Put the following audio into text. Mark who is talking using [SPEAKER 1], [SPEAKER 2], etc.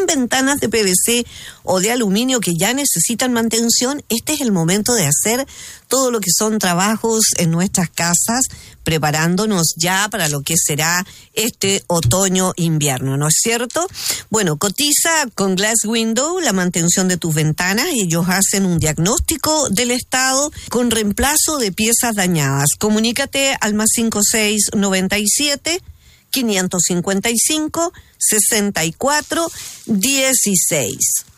[SPEAKER 1] son ventanas de PVC o de aluminio que ya necesitan mantención, este es el momento de hacer todo lo que son trabajos en nuestras casas, preparándonos ya para lo que será este otoño-invierno, ¿no es cierto? Bueno, cotiza con Glass Window la mantención de tus ventanas. Ellos hacen un diagnóstico del estado con reemplazo de piezas dañadas. Comunícate al más 5697 555 64 16.